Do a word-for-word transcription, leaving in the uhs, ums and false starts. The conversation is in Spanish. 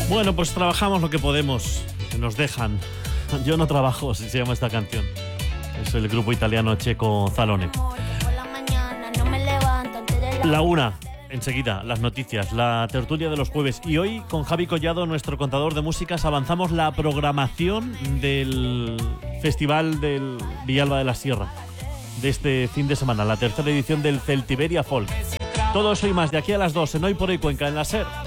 Bueno, pues trabajamos lo que podemos, que nos dejan. Yo no trabajo, así se llama esta canción. Es el grupo italiano Checo Zalone. La una, enseguida, las noticias, la tertulia de los jueves. Y hoy, con Javi Collado, nuestro contador de músicas, avanzamos la programación del Festival del Villalba de la Sierra de este fin de semana, la tercera edición del Celtiberia Folk. Todo eso y más de aquí a las dos en Hoy por Hoy Cuenca, en la SER.